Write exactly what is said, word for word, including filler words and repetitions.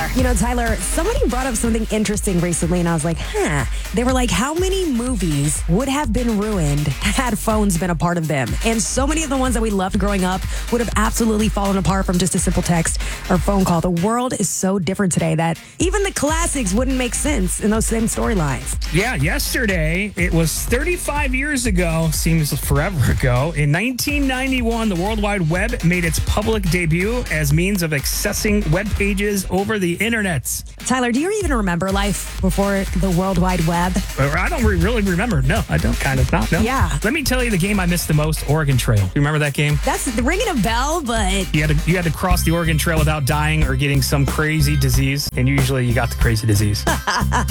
Tyler. You know, Tyler, somebody brought up something interesting recently, and I was like, huh. They were like, how many movies would have been ruined had phones been a part of them? And so many of the ones that we loved growing up would have absolutely fallen apart from just a simple text or phone call. The world is so different today that even the classics wouldn't make sense in those same storylines. Yeah, yesterday, it was thirty-five years ago, seems forever ago. In nineteen ninety-one, the World Wide Web made its public debut as means of accessing web pages over the internet. Tyler, do you even remember life before the World Wide Web? I don't re- really remember. No, I don't. Kind of not. No. Yeah. Let me tell you the game I missed the most, Oregon Trail. You remember that game? That's ringing a bell, but... You had to, you had to cross the Oregon Trail without dying or getting some crazy disease, and usually you got the crazy disease.